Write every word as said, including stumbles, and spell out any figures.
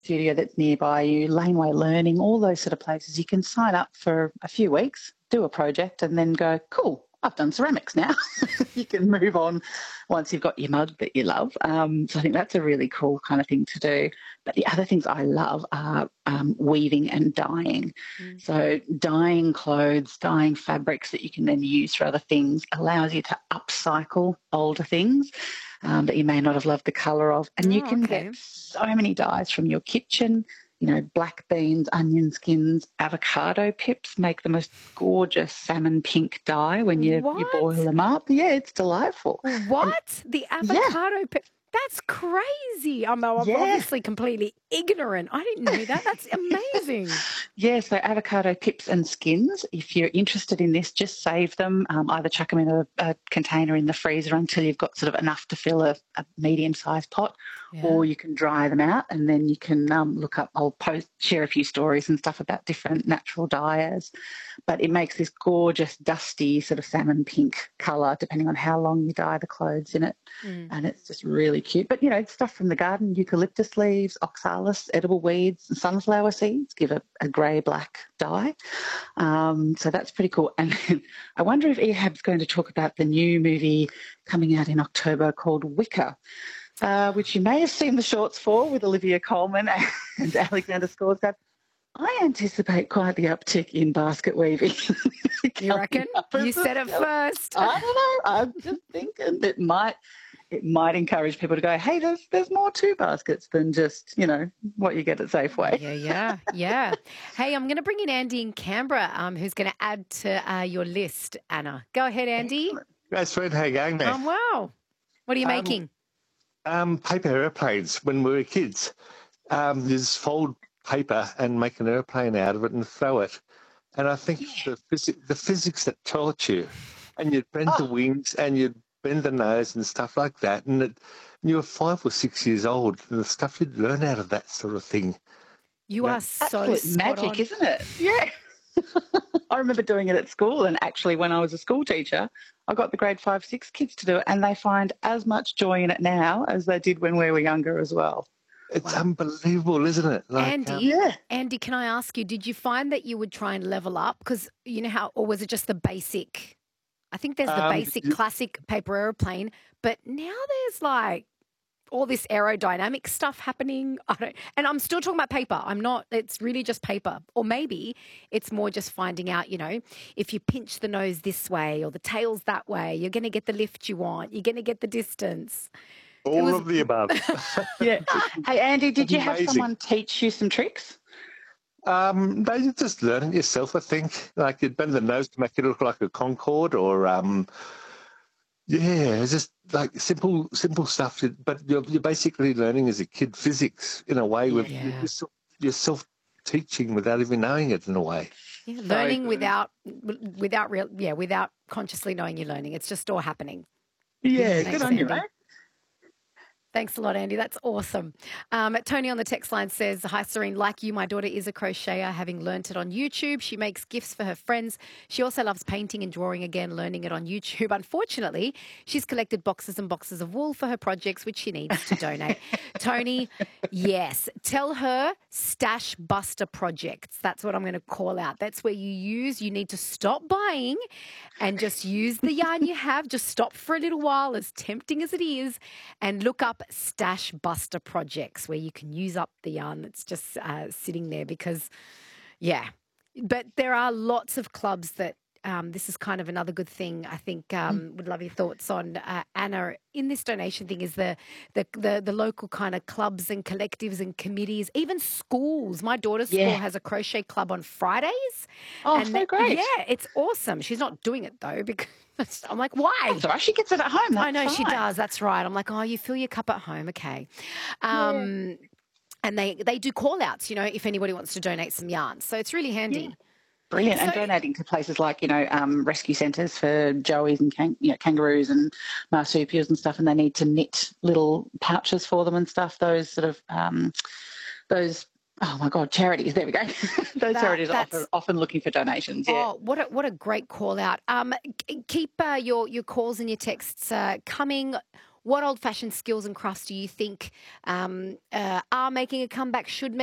studio that's nearby you, Laneway Learning, all those sort of places. You can sign up for a few weeks, do a project, and then go, cool, I've done ceramics now. You can move on once you've got your mug that you love. Um, so I think that's a really cool kind of thing to do. But the other things I love are um, weaving and dyeing. Mm. So dyeing clothes, dyeing fabrics that you can then use for other things allows you to upcycle older things um, that you may not have loved the colour of. And you Oh, can okay. get so many dyes from your kitchen. You know, black beans, onion skins, avocado pips make the most gorgeous salmon pink dye when you, you boil What? them up. Yeah, it's delightful. And What? The yeah, avocado pe- That's crazy. I'm, I'm yeah. obviously completely ignorant. I didn't know that. That's amazing. Yeah, so avocado pips and skins, if you're interested in this, just save them. Um, either chuck them in a, a container in the freezer until you've got sort of enough to fill a, a medium-sized pot, Yeah. or you can dry them out and then you can um, look up, I'll post, share a few stories and stuff about different natural dyers. But it makes this gorgeous, dusty sort of salmon pink colour, depending on how long you dye the clothes in it. Mm. And it's just really cute. But, you know, stuff from the garden, eucalyptus leaves, oxalis, edible weeds, and sunflower seeds give a, a grey-black dye. Um, so that's pretty cool. And then I wonder if Ehab's going to talk about the new movie coming out in October called Wicker, uh, which you may have seen the shorts for with Olivia Colman and Alexander Skarsgård. I anticipate quite the uptick in basket weaving. You reckon? You said it first. I don't know. I'm just thinking it might it might encourage people to go, hey, there's there's more to baskets than just, you know, what you get at Safeway. Yeah, yeah, yeah. Hey, I'm going to bring in Andy in Canberra, um, who's going to add to uh, your list, Anna. Go ahead, Andy. That's Fred. How you going there? Um, wow. What are you Um, making? Um, paper airplanes. When we were kids, um, you just fold paper and make an airplane out of it and throw it. And I think the, phys- the physics that taught you, and you'd bend the Oh, wings and you'd bend the nose and stuff like that. And, it, and you were five or six years old, and the stuff you'd learn out of that sort of thing. You Yeah. are so absolute spot magic, on. isn't it? Yeah. I remember doing it at school, and actually when I was a school teacher, I got the grade five, six kids to do it, and they find as much joy in it now as they did when we were younger as well. It's Wow. unbelievable, isn't it? Like, um, Andy, Yeah. Andy, can I ask you, did you find that you would try and level up? Because you know how, or was it just the basic? I think there's the um, basic you- classic paper airplane, but now there's like all this aerodynamic stuff happening. I don't, and I'm still talking about paper. I'm not, it's really just paper. Or maybe it's more just finding out, you know, if you pinch the nose this way or the tail's that way, you're going to get the lift you want. You're going to get the distance. It all was, of the above. Yeah. Hey, Andy, did you have Amazing. someone teach you some tricks? Um, no, you just learn it yourself, I think. Like you'd bend the nose to make it look like a Concorde, or um, yeah, it's just like simple, simple stuff. But you're, you're basically learning as a kid physics in a way. With yeah. you're, self, you're self-teaching without even knowing it in a way. Yeah, So learning good. without, without real, yeah, without consciously knowing you're learning. It's just all happening. Yeah, Thanks, good on you, Andy. mate. Thanks a lot, Andy. That's awesome. Um, Tony on the text line says, hi, Serene. Like you, my daughter is a crocheter, having learnt it on YouTube. She makes gifts for her friends. She also loves painting and drawing, again, learning it on YouTube. Unfortunately, she's collected boxes and boxes of wool for her projects, which she needs to donate. Tony, yes. Tell her Stash Buster Projects. That's what I'm going to call out. That's where you use, you need to stop buying and just use the yarn you have. Just stop for a little while, as tempting as it is, and look up Stash Buster Projects where you can use up the yarn that's just uh, sitting there because, yeah. But there are lots of clubs that um, this is kind of another good thing. I think um, would love your thoughts on, uh, Anna, in this donation thing is the, the the the local kind of clubs and collectives and committees, even schools. My daughter's school Yeah. has a crochet club on Fridays. Oh, and so they- great. Yeah, it's awesome. She's not doing it though because I'm like, why? That's all right. She gets it at home. That's I know she fine. does. That's right. I'm like, oh, you fill your cup at home. Okay. Um, And they, they do call outs, you know, if anybody wants to donate some yarn. So it's really handy. Yeah. Brilliant. And So- donating to places like, you know, um, rescue centres for joeys and kang- you know, kangaroos and marsupials and stuff, and they need to knit little pouches for them and stuff. Those sort of, um, those, oh my God, charities. There we go. Those That- charities are that's- often, often looking for donations. Yeah. Oh, what a, what a great call out. Um, k- keep uh, your, your calls and your texts uh, coming. what old-fashioned skills and crafts do you think um, uh, are making a comeback, should make